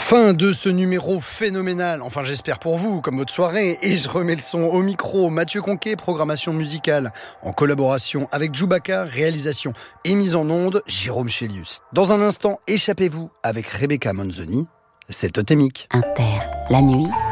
Fin de ce numéro phénoménal, enfin j'espère pour vous, comme votre soirée, et je remets le son au micro. Mathieu Conquet, programmation musicale, en collaboration avec Djoubaka, réalisation et mise en onde, Jérôme Chélius. Dans un instant, échappez-vous avec Rebecca Manzoni, c'est Totémique. Inter, la nuit,